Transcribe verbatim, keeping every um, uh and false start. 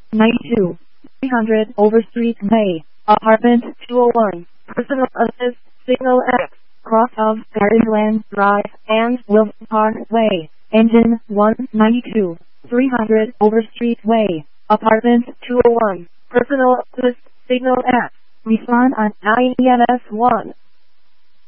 ninety-two, three hundred Overstreet Way, Apartment two oh one, Personal Assist, Signal X, cross of Gardenland Drive and Wilson Park Way, Engine one ninety-two, three hundred Overstreet Way, Apartment two oh one, Personal Assist, Signal X, respond on I E M S one.